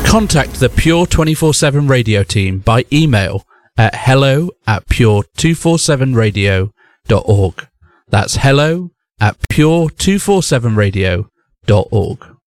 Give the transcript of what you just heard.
Contact the Pure 24/7 Radio team by email at hello@pure247radio.org. That's hello@pure247radio.org.